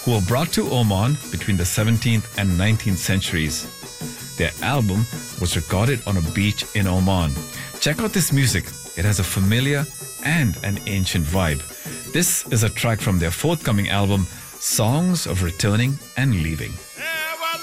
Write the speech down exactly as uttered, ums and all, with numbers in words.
who were brought to Oman between the seventeenth and nineteenth centuries. Their album was recorded on a beach in Oman. Check out this music. It has a familiar and an ancient vibe. This is a track from their forthcoming album, Songs of Returning and Leaving.